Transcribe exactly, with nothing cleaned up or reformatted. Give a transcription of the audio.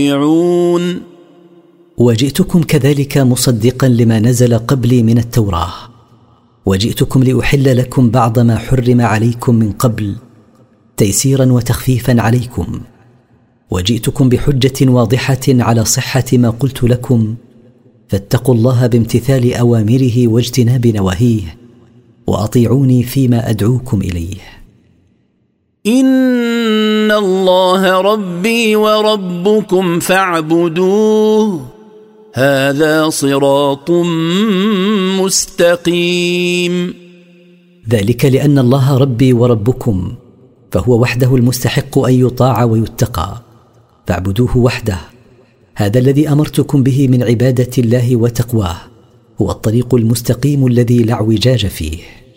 وجئتكم كذلك مصدقا لما نزل قبلي من التوراة، وجئتكم لأحل لكم بعض ما حرم عليكم من قبل تيسيرا وتخفيفا عليكم، وجئتكم بحجة واضحة على صحة ما قلت لكم، فاتقوا الله بامتثال أوامره واجتناب نواهيه، وأطيعوني فيما أدعوكم إليه. إن الله ربي وربكم فاعبدوه هذا صراط مستقيم. ذلك لأن الله ربي وربكم، فهو وحده المستحق أن يطاع ويتقى، فاعبدوه وحده. هذا الذي أمرتكم به من عبادة الله وتقواه، هو الطريق المستقيم الذي لا اعوجاج فيه.